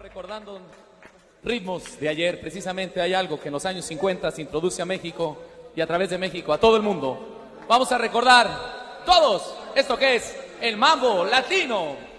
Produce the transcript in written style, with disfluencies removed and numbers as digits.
Recordando ritmos de ayer, precisamente hay algo que en los años 50 se introduce a México y a través de México a todo el mundo. Vamos a recordar todos esto que es el mambo latino.